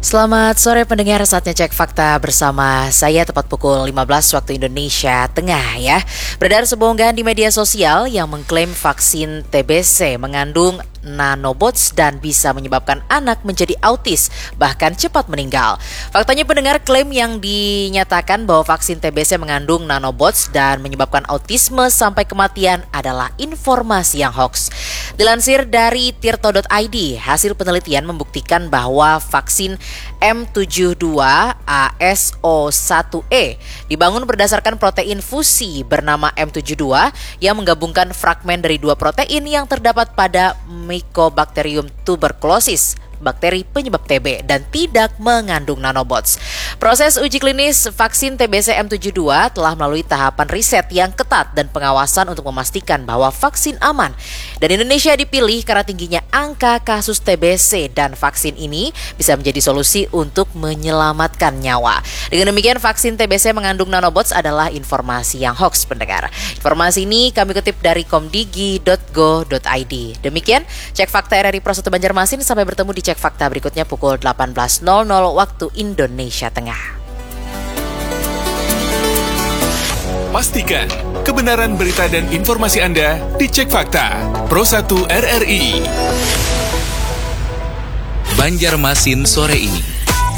Selamat sore pendengar, saatnya cek fakta bersama saya tepat pukul 15 waktu Indonesia Tengah ya. Beredar sebuah unggahan di media sosial yang mengklaim vaksin TBC mengandung nanobots dan bisa menyebabkan anak menjadi autis, bahkan cepat meninggal. Faktanya pendengar, klaim yang dinyatakan bahwa vaksin TBC mengandung nanobots dan menyebabkan autisme sampai kematian adalah informasi yang hoax. Dilansir dari tirto.id, hasil penelitian membuktikan bahwa vaksin M72ASO1E dibangun berdasarkan protein fusi bernama M72 yang menggabungkan fragmen dari dua protein yang terdapat pada Mycobacterium tuberculosis, bakteri penyebab TB, dan tidak mengandung nanobots. Proses uji klinis vaksin TBC M72 telah melalui tahapan riset yang ketat dan pengawasan untuk memastikan bahwa vaksin aman. Dan Indonesia dipilih karena tingginya angka kasus TBC, dan vaksin ini bisa menjadi solusi untuk menyelamatkan nyawa. Dengan demikian, vaksin TBC mengandung nanobots adalah informasi yang hoax, pendengar. Informasi ini kami kutip dari komdigi.go.id. Demikian Cek Fakta RRI Pro 1 Banjarmasin. Sampai bertemu di Cek Fakta berikutnya pukul 18.00 waktu Indonesia Tengah. Pastikan kebenaran berita dan informasi Anda di Cek Fakta Pro 1 RRI. Banjarmasin sore ini.